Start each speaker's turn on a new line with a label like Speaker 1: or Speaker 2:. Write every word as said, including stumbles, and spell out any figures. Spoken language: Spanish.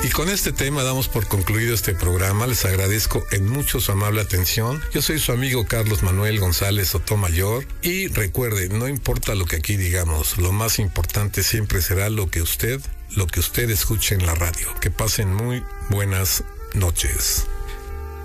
Speaker 1: Y con este tema damos por concluido este programa. Les agradezco en mucho su amable atención. Yo soy su amigo Carlos Manuel González Sotomayor. Y recuerde, no importa lo que aquí digamos, lo más importante siempre será lo que usted, lo que usted escuche en la radio. Que pasen muy buenas noches.